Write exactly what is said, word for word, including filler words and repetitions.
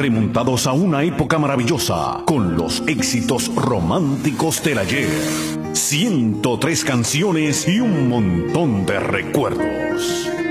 remontados a una época maravillosa con los éxitos románticos del ayer. ciento tres canciones y un montón de recuerdos.